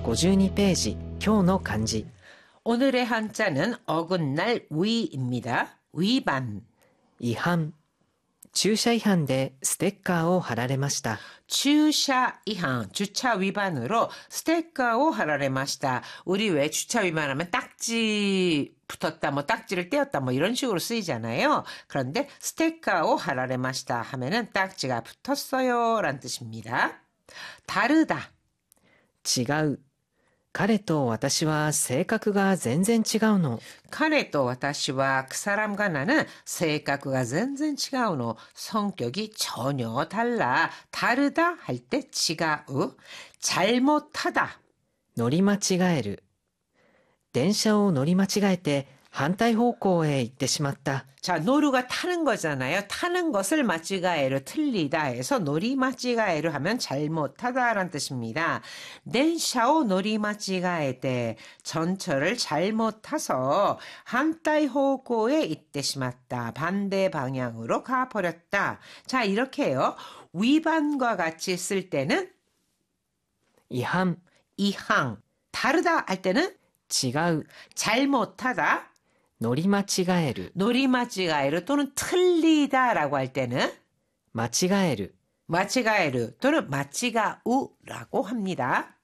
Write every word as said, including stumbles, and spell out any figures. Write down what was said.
ごじゅうにページ、今日の漢字。 오늘의 한자는 어긋날 위입니다. 위반. 違反。駐車違反でステッカーを貼られました。 주차 위반, 주차 위반으로 스티커를 할아래마시다. 우리 왜 주차 위반하면 딱지 붙었다, 뭐 딱지를 떼었다, 뭐 이런 식으로 쓰이잖아요. 그런데 스티커를 할아래마시다 하면은 딱지가 붙었어요 라는 뜻입니다. 다르다. 違う。彼と私は性格が全然違うの。 彼と私は그 사람과 나는性格が 全然違うの. 성격이 전혀 달라. 다르다 할 때 違う. 잘못하다. 乗り間違える。電車を乗り間違えて反対方向へ行ってしまった。 자, 노루가 타는 거잖아요. 타는 것을 마치가에로 틀리다 해서 노리마치가에로 하면 잘못하다라는 뜻입니다. 덴샤오 노리마치가에때 전철을 잘못 타서 한타이 호고에 이때 심었다. 반대 방향으로 가버렸다. 자, 이렇게요. 위반과 같이 쓸 때는 違反。 이항. 다르다 할 때는 違う。 잘못하다. 乗り間違える。 노리마치가에르 또는 틀리다라고 할 때는 間違える。 마치가에르 또는 마치가우라고 합니다.